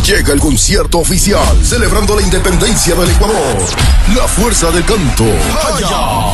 Llega el concierto oficial celebrando la independencia del Ecuador. La fuerza del canto. ¡Jaya!